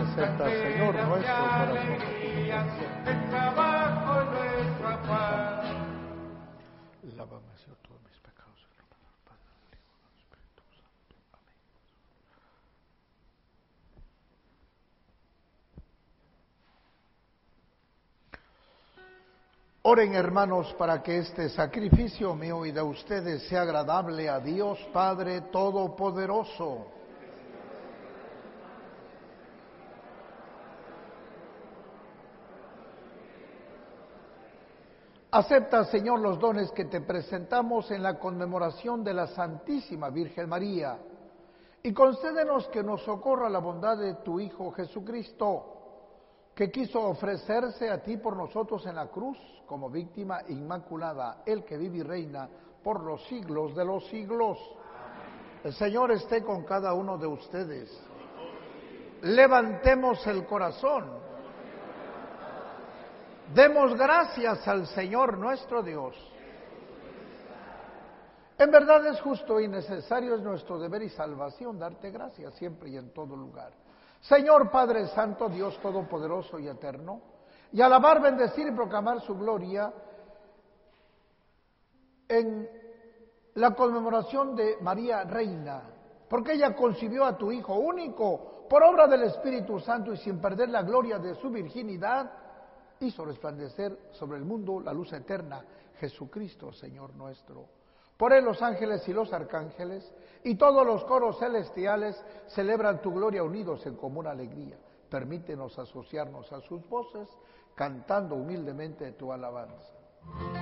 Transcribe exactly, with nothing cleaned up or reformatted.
Acepta, Señor, nuestro corazón. El trabajo nuestra paz. Lávame, Señor, todos mis pecados en el nombre del Padre, del Hijo y del Espíritu Santo. Amén. Oren, hermanos, para que este sacrificio mío y de ustedes sea agradable a Dios Padre Todopoderoso. Acepta, Señor, los dones que te presentamos en la conmemoración de la Santísima Virgen María y concédenos que nos socorra la bondad de tu Hijo Jesucristo, que quiso ofrecerse a ti por nosotros en la cruz como víctima inmaculada, el que vive y reina por los siglos de los siglos. El Señor esté con cada uno de ustedes. Levantemos el corazón. Demos gracias al Señor nuestro Dios. En verdad es justo y necesario, es nuestro deber y salvación darte gracias siempre y en todo lugar. Señor Padre Santo, Dios Todopoderoso y Eterno, y alabar, bendecir y proclamar su gloria en la conmemoración de María Reina, porque ella concibió a tu Hijo único por obra del Espíritu Santo y sin perder la gloria de su virginidad, hizo resplandecer sobre el mundo la luz eterna, Jesucristo, Señor nuestro. Por él los ángeles y los arcángeles y todos los coros celestiales celebran tu gloria unidos en común alegría. Permítenos asociarnos a sus voces, cantando humildemente tu alabanza.